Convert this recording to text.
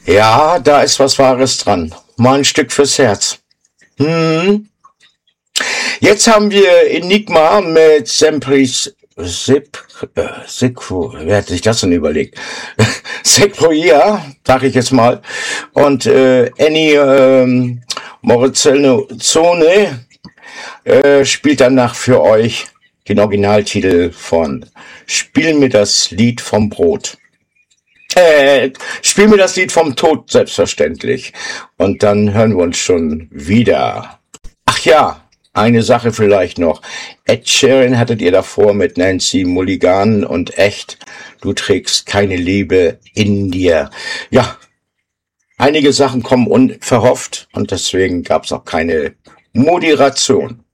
Ja, da ist was Wahres dran. Mal ein Stück fürs Herz. Hm. Jetzt haben wir Enigma mit Sempris Sequo, wer hat sich das denn überlegt? Sequoia, sag ich jetzt mal. Und Ennio Morricone spielt danach für euch den Originaltitel von Spiel mir das Lied vom Brot. Spiel mir das Lied vom Tod, selbstverständlich. Und dann hören wir uns schon wieder. Ach ja, eine Sache vielleicht noch. Ed Sheeran hattet ihr davor mit Nancy Mulligan und echt, du trägst keine Liebe in dir. Ja, einige Sachen kommen unverhofft und deswegen gab's auch keine Moderation.